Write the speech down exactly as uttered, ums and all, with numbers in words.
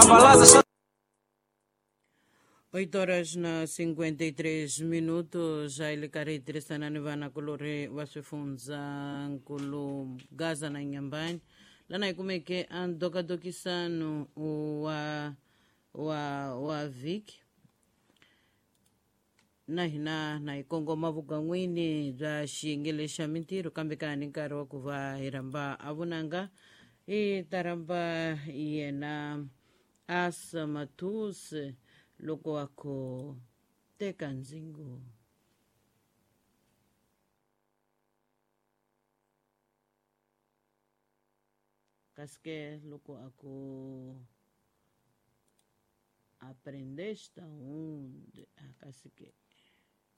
oito horas na cinquenta e três minutos, a ele caracteriza na nivana colore wasifunza nkulu Gaza na Nyambani. Lana ikumeke andoka dokisano wa wa wa viki na hina na ikongo mavuga ngwini za shingelesha mintiro kambekani nkaro wa kuva hiramba avunanga itaramba yena asa matuse loko wako teka nzingu kaske loko ako aprendeste onde kaske